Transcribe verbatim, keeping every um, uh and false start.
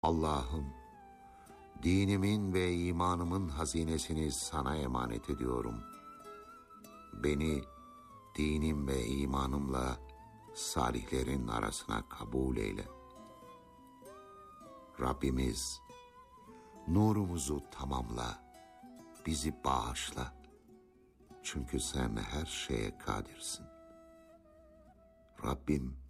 Allah'ım, dinimin ve imanımın hazinesini sana emanet ediyorum. Beni dinim ve imanımla salihlerin arasına kabul eyle. Rabbimiz, nurumuzu tamamla, bizi bağışla. Çünkü sen her şeye kadirsin. Rabbim,